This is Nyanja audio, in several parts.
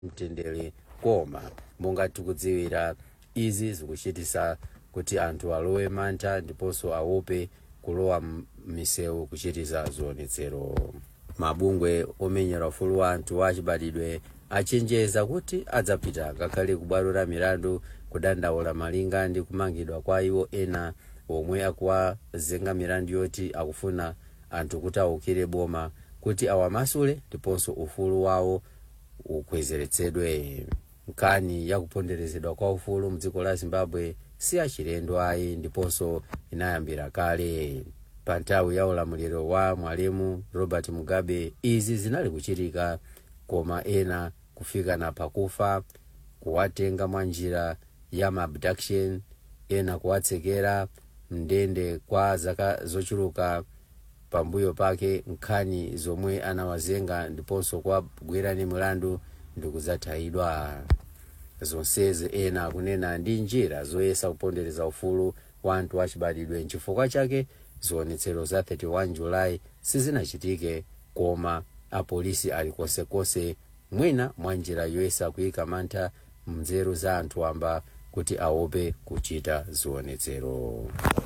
mtendere, koma monga tikudziwira izi zikuchitisa kuti anthu alowe mantha ndiponso aope kulowa m'misewu kuchitisa zionetsero. Mabungwe omenyera ufulu wa anthu achibadidwe achenjeza kuti adzapita ngakhale ku bwalo la milandu kudandaula malinga ndi kumangidwa kwa iwo ena omwe akuwazenga milandu yoti akufuna anthu kuti awukire boma kuti awamasule ndiponso ufulu wawo ukwezeretsedwe. Nkhani yakuponderezedwa kwa ufulu mdziko la Zimbabwe si achilendo ayi ndiponso inayambira kale. Pa nthawi ya ulamuliro wa mwalimu Robert Mugabe izi zinali kuchitika, koma ena kufika na pakufa, kuwatenga mwa njira ya abduction, ena kuwatsekera mndende kwa zaka zochuluka. Pambuyo pake nkhani zomwe anawazenga ndiponso kuwagwirani milandu ndikuzathayidwa. Zonsezi ena kunena ndi njira zoyesa kupondereza ufulu wa anthu achibadidwe. Nchifukwa chake zionetsero za 31 Julayi sizinachitike, koma apolisi ali konsekonse mwina mwa njira yoyesa kuyika mantha mnzeru za anthu amba kuti aope kuchita zionetsero.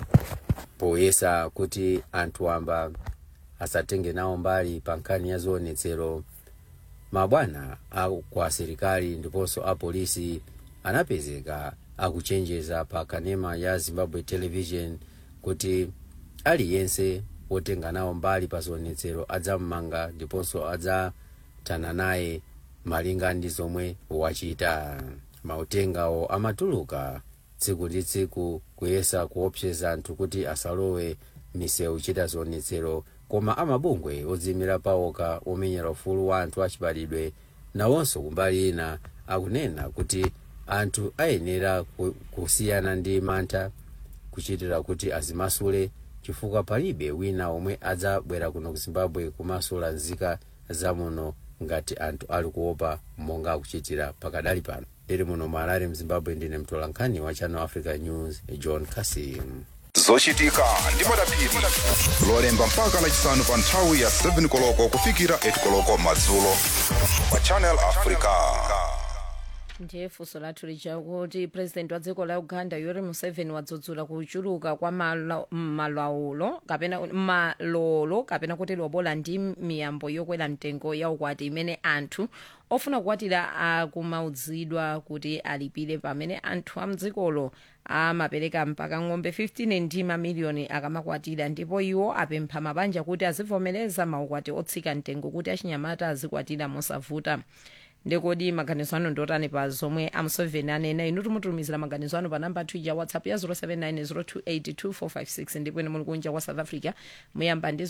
Poyesa kuti anthu amba asatenge nawo mbali pa nkhani ya zionetsero, mabwana kwa serikali ndiponso apolisi anapezeka akuchenjeza pa kanema ya Zimbabwe Television kuti aliyense wotenga nawo mbali pa zionetsero adzamanga ndiponso adzathana naye malinga ndi zomwe wachita. Mautengawo amatuluka tsiku ndi tsiku kuyesa kuopseza anthu kuti asalowe misewu chita zionetsero, koma amabungwe odzimira pawoka omenyera ufulu wa anthu achibadidwe nawonso kumbali ina akunena kuti anthu ayenera kusiyana ndi mantha kuchitira kuti azimasule, chifukwa palibe wina omwe adzabwera kuno ku Zimbabwe kumasula nzika zamuno ngati anthu ali kuopa monga akuchitira pakadali pano. Ndiri muno mu Harare, Zimbabwe, ndine mtolankhani wa Channel Africa News John Kasim. Zochitika ndi madapiri lolemba mpaka lachisanu pa nthawi ya 7 koloko kufikira 8 koloko madzulo pa Channel Africa. Ndiye funso lathu lija kuti president wa dziko la Uganda Yoweri Museveni wadzudzula kuchuluka kwa malolo kapena kuti lobola ndi miyambo yokwera mtengo ya ukwati imene anthu ofuna kukwatira akumaudzidwa kuti alipire, pamene anthu amdzikolo amapereka mpaka ng'ombe 15 ndi mamiliyoni akamakwatira, ndipo iwo apempha mabanja kuti azivomereza maukwati otsika mtengo kuti achinyamata azikwatira mosavuta. Ndekodi maganizo anu ndotani pa zomwe Museveni anena? Inu tumutumizira maganizo anu pa namba 2 ya WhatsApp ya 0790282456 ndipo ine muli kunja kwa South Africa muyamba ndi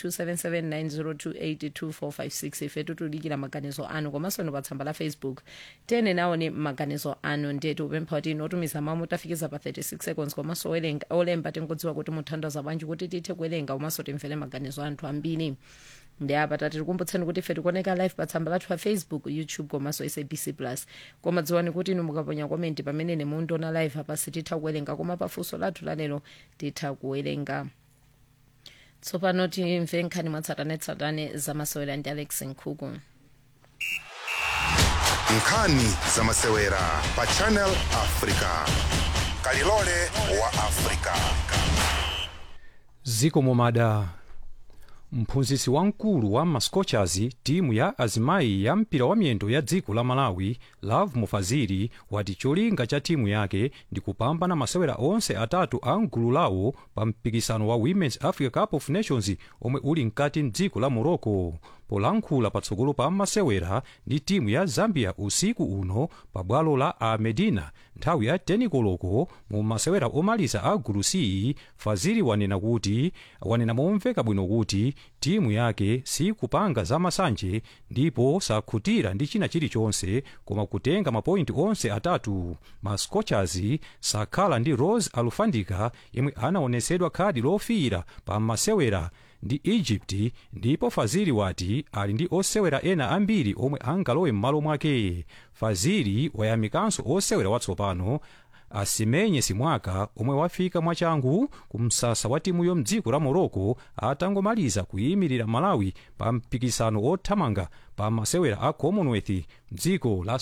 0027790282456. ife tutulikira maganizo anu komanso inu pa tsamba la Facebook tene naone maganizo anu. Ndetu upempha kuti inu otumiza mawu tafikiza pa 36 seconds komanso olemba tingodziwa kuti muthandaza bwanji kuti tithe kuwerenga komanso timvere maganizo anthu ambiri. Ndi apa tatikumbutseni kuti ife tikuoneka live pa tsamba lathu pa Facebook, YouTube komanso SABC Plus. Koma dziwani kuti inu mukaponya komenti pamene ne mundiona live apa sititha kuwerenga, koma pa funso lathu lalero titha kuwerenga. Tsopano timve nkhani mwatsatanetsatane zamasewera ndi Alex Nkhuku. Nkhani zamasewera pa Channel Africa. Kalilole wa Africa. Ziko momada. Mphunzitsi wamkulu wa Scorchers, timu ya azimayi ya mpira wa miyendo ya dziko la Malawi, Love Mufaziri, wati cholinga cha timu yake ndi kupambana masewera onse atatu a mgulu lawo pa mpikisano wa Women's Africa Cup of Nations omwe uli mkati mdziko la Morocco. Polankhula patsogolo pa masewera ndi timu ya Zambia usiku uno pa bwalo la Medina nthawi ya 10 koloko mu masewera omaliza a gulu C, Faziri wanena momveka bwino kuti timu yake si kupanga za masanje ndipo sakhutira ndi china chilichonse koma kutenga mapointi onse atatu. Ma Scorchers sakhala ndi Rose Alufandika yemwe anaonesedwa khadi lofiira pa masewera ndi Egypt, ndipo Faziri wati ali ndi osewera ena ambiri omwe angalowe m'malo mwake. Faziri wayamikanso osewera watsopano asimenye simwaka omwe wafika mwachangu ku msasa wa timuyo mdziko la morocco atangomaliza kuyimirira malawi pa mpikisano othamanga pa masewera a commonwealth mdziko la